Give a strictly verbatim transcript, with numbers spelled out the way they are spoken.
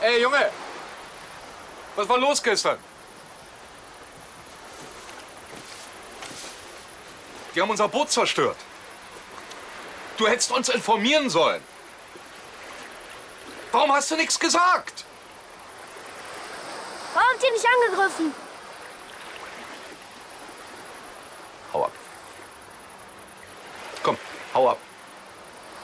Ey, Junge! Was war los gestern? Die haben unser Boot zerstört. Du hättest uns informieren sollen. Warum hast du nichts gesagt? Warum habt ihr nicht angegriffen? Hau ab. Komm, hau ab.